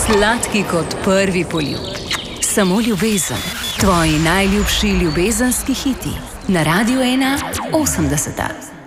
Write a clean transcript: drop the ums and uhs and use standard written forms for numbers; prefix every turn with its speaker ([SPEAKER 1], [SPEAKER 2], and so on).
[SPEAKER 1] Sladki kot prvi poljub. Samo ljubezen. Tvoji najljubši ljubezenski hiti. Na Radiu 1 80.